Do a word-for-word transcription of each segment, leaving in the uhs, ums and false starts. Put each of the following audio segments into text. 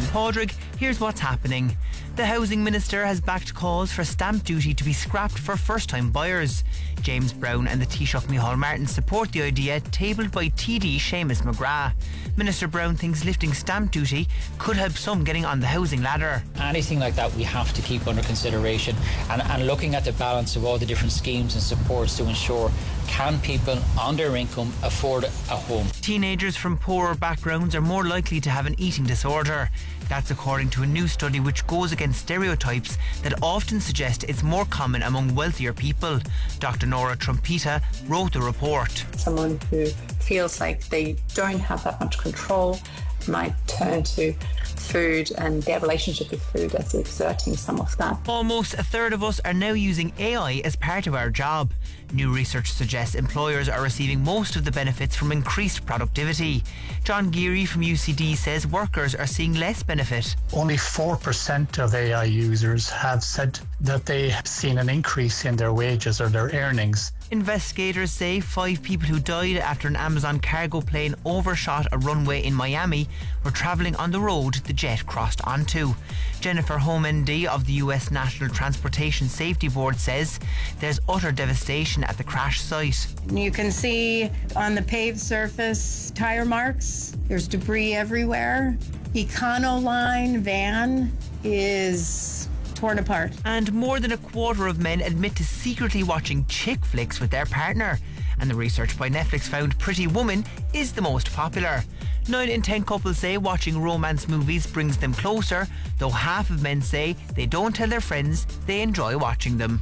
I'm Padraig. Here's what's happening. The Housing Minister has backed calls for stamp duty to be scrapped for first-time buyers. James Brown and the Taoiseach Micheál Martin support the idea tabled by T D Seamus McGrath. Minister Brown thinks lifting stamp duty could help some getting on the housing ladder. Anything like that we have to keep under consideration and, and looking at the balance of all the different schemes and supports to ensure can people on their income afford a home. Teenagers from poorer backgrounds are more likely to have an eating disorder. That's according to a new study which goes against stereotypes that often suggest it's more common among wealthier people. Doctor Nora Trumpita wrote the report. Someone who feels like they don't have that much control might turn to food and their relationship with food as exerting some of that. Almost a third of us are now using A I as part of our job. New research suggests employers are receiving most of the benefits from increased productivity. John Geary from U C D says workers are seeing less benefit. Only four percent of A I users have said that they have seen an increase in their wages or their earnings. Investigators say five people who died after an Amazon cargo plane overshot a runway in Miami were travelling on the road the jet crossed onto. Jennifer Homendy of the U S National Transportation Safety Board says there's utter devastation at the crash site. You can see on the paved surface tire marks. There's debris everywhere. Econoline van is torn apart. And more than a quarter of men admit to secretly watching chick flicks with their partner. And the research by Netflix found Pretty Woman is the most popular. Nine in ten couples say watching romance movies brings them closer, though half of men say they don't tell their friends they enjoy watching them.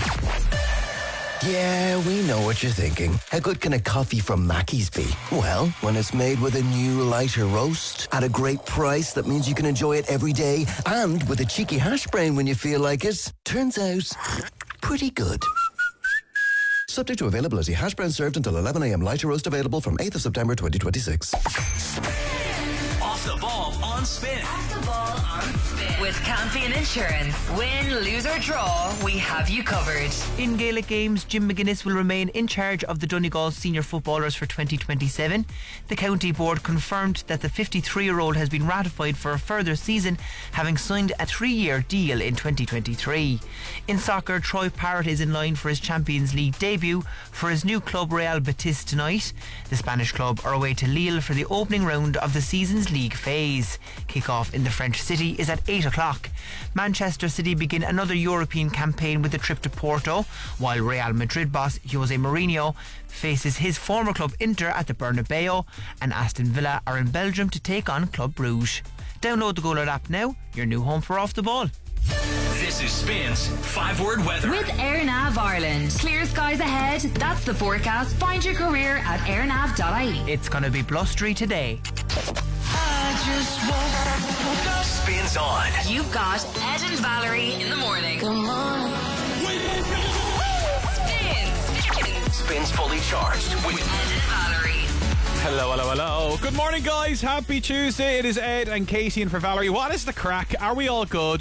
Yeah, we know what you're thinking. How good can a coffee from Mackey's be? Well, when it's made with a new lighter roast at a great price that means you can enjoy it every day and with a cheeky hash brown when you feel like it, turns out pretty good. Subject to availability. Hash brown served until eleven a.m. Lighter roast available from eighth of September twenty twenty-six. Off the ball on Spin. Off the ball on Spin. With Campion Insurance. Win, lose or draw, we have you covered. In Gaelic games, Jim McGuinness will remain in charge of the Donegal senior footballers for twenty twenty-seven. The county board confirmed that the fifty-three-year-old has been ratified for a further season, having signed a three-year deal in twenty twenty-three. In soccer, Troy Parrott is in line for his Champions League debut for his new club Real Betis tonight. The Spanish club are away to Lille for the opening round of the season's league phase. Kick-off in the French city is at eight o'clock. Manchester City begin another European campaign with a trip to Porto, while Real Madrid boss Jose Mourinho faces his former club Inter at the Bernabeu, and Aston Villa are in Belgium to take on Club Bruges. Download the Goalert app now, your new home for Off the Ball. This is Spin's five-word weather. With AirNav Ireland. Clear skies ahead. That's the forecast. Find your career at airnav dot I E. It's going to be blustery today. I just want Spins on. You've got Ed and Valerie in the morning. Come on. Spins. Spins fully charged with Ed and Valerie. Hello, hello, hello. Good morning, guys. Happy Tuesday. It is Ed and Katie in for Valerie. What is the crack? Are we all good?